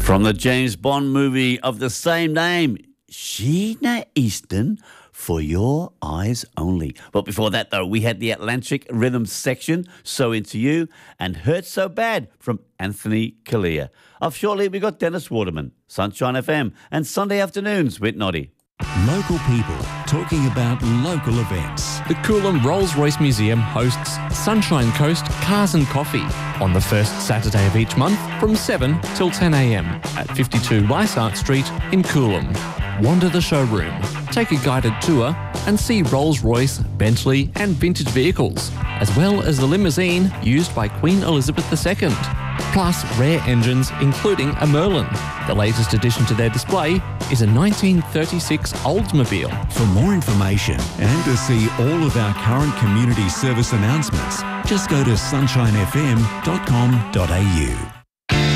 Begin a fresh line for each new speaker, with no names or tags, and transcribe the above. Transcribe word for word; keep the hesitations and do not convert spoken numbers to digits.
From the James Bond movie of the same name, Sheena Easton, For Your Eyes Only. But before that, though, we had the Atlantic Rhythm section, So Into You, and Hurt So Bad from Anthony Kalia. Up shortly, we got Dennis Waterman, Sunshine F M, and Sunday Afternoons with Noddy.
Local people talking about local events.
The Coolum Rolls-Royce Museum hosts Sunshine Coast Cars and Coffee on the first Saturday of each month from seven till ten a m at fifty-two Weissart Street in Coolum. Wander the showroom, take a guided tour and see Rolls-Royce, Bentley and vintage vehicles, as well as the limousine used by Queen Elizabeth the Second, plus rare engines including a Merlin. The latest addition to their display is a nineteen thirty-six Oldsmobile.
For more information and to see all of our current community service announcements, just go to sunshine f m dot com dot a u.